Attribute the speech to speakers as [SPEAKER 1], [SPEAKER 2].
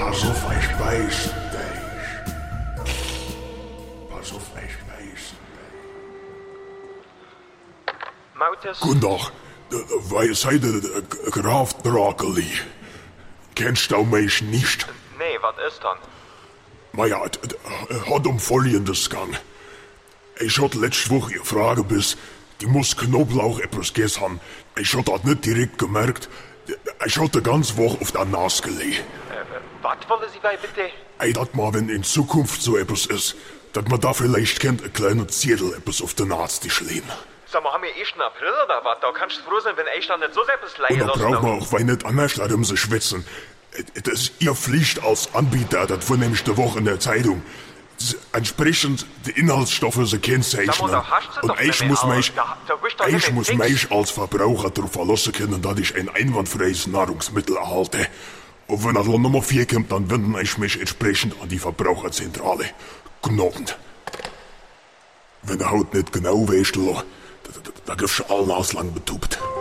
[SPEAKER 1] Pass auf, ich beiß dich. Pass auf, ich beiß dich.
[SPEAKER 2] Mautis?
[SPEAKER 1] Guten Tag, seid ihr Graf Drakeli? Kennst du mich nicht?
[SPEAKER 2] Nee, was ist dann?
[SPEAKER 1] Naja, es hat Folgendes gegangen. Ich hatte letzte Woche eine Frage bis, die muss Knoblauch etwas gegessen haben. Ich hatte das nicht direkt gemerkt. Ich hatte die ganze Woche auf der Nase gelegen.
[SPEAKER 2] Was wollen Sie bei bitte?
[SPEAKER 1] Ey, dat mal, wenn in Zukunft so etwas ist, dass man da vielleicht kennt, ein kleiner Zettel etwas auf den Nastisch lehnen.
[SPEAKER 2] Sag mal, haben wir 1. April oder was? Da kannst du froh sein, wenn ich dann nicht so etwas
[SPEAKER 1] Und
[SPEAKER 2] leihen
[SPEAKER 1] da
[SPEAKER 2] lassen.
[SPEAKER 1] braucht man auch weil nicht anders darum zu schwitzen. Das ist Ihr Pflicht als Anbieter, das vor nämlich der Woche in der Zeitung. Entsprechend die Inhaltsstoffe sie kennzeichnen.
[SPEAKER 2] Sag mal, da hast du
[SPEAKER 1] Und
[SPEAKER 2] doch
[SPEAKER 1] ich
[SPEAKER 2] nicht
[SPEAKER 1] muss
[SPEAKER 2] mehr
[SPEAKER 1] mich,
[SPEAKER 2] alles. Da bist du doch nicht
[SPEAKER 1] ich
[SPEAKER 2] mehr
[SPEAKER 1] muss
[SPEAKER 2] fix.
[SPEAKER 1] mich als Verbraucher darauf verlassen können, dass ich ein einwandfreies Nahrungsmittel erhalte. Und wenn das Land Nummer 4 kommt, dann wende ich mich entsprechend an die Verbraucherzentrale. Gnobend. Wenn der Haut nicht genau weißt, da gibt's schon allen auslang betubt.